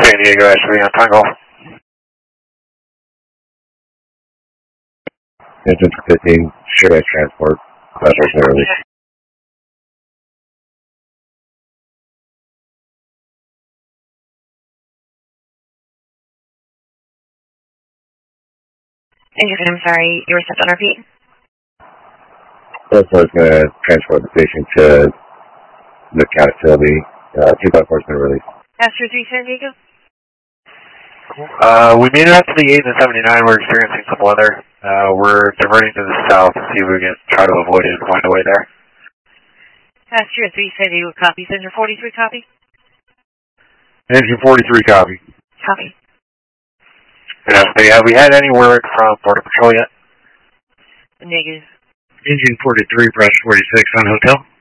San Diego, actually, on Tango. Engine 15, Sugar Transport, Special Release. I'm sorry, you were set on repeat? So it's going to transport the patient to the CAT facility. 254 has been released. Astro 3 San Diego? We made it out to the 8 and the 79. We're experiencing some weather. We're diverting to the south to see if we can try to avoid it and find a way there. Astro 3 San Diego, copy. Engine 43, copy? Engine 43, copy. Copy. Have we had any word from Border Patrol yet? Negative. Engine 43, press 46 on hotel.